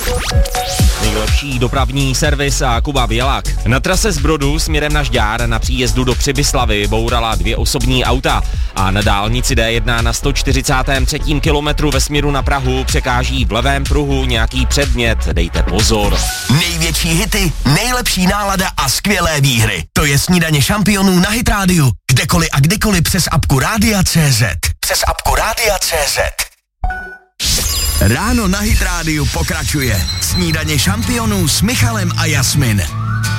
Nejlepší dopravní servis a Kuba Bělák. Na trase z Brodu směrem na Žďár na příjezdu do Přibyslavy bourala 2 osobní auta a na dálnici D1 na 143. kilometru ve směru na Prahu překáží v levém pruhu nějaký předmět. Dejte pozor. Největší hity, nejlepší nálada a skvělé výhry. To je Snídaně šampionů na Hit Radio. Kdekoliv a kdykoliv přes apku Rádia.cz. Přes apku Rádia.cz. Ráno na Hit Radio pokračuje. Snídaně šampionů s Michalem a Jasmin.